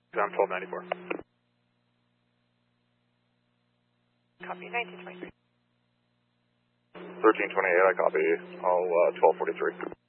I'm 1294. Copy, 1923. 1328, I copy. All 1243.